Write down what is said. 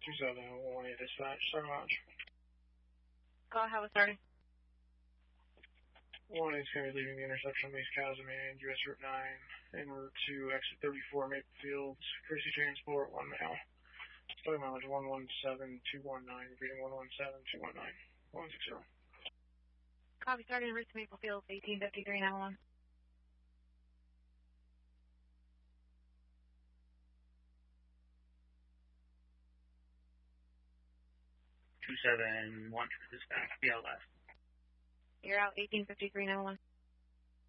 2718 dispatch, start launch. Call, how is starting? 1 is going to be leaving the intersection of East Casimir and US Route 9 en route to exit 34 Maple Fields, Chrissy Transport, 1 mile. Starting mileage 117219, repeating 117219, 160. Copy, starting en route to Maple Fields, 1853 911. 2718 dispatch, BLS. You're out, 1853 911.